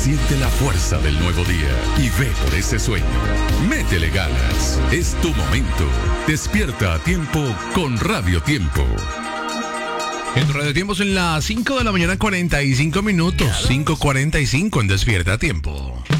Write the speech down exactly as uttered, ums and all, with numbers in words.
Siente la fuerza del nuevo día y ve por ese sueño. Métele ganas. Es tu momento. Despierta a tiempo con Radio Tiempo. En Radio Tiempo son las cinco de la mañana, cuarenta y cinco minutos. cinco cuarenta y cinco en Despierta a Tiempo.